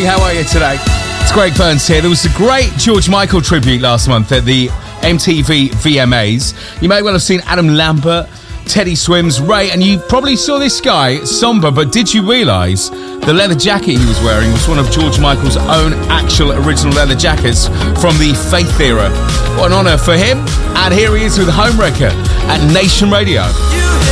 how are you today? It's Greg Burns here. There was a great George Michael tribute last month at the MTV VMAs. You may well have seen Adam Lambert, Teddy Swims, Ray, and you probably saw this guy, Somber, but did you realise the leather jacket he was wearing was one of George Michael's own actual original leather jackets from the Faith era? What an honour for him. And here he is with Homewrecker at Nation Radio.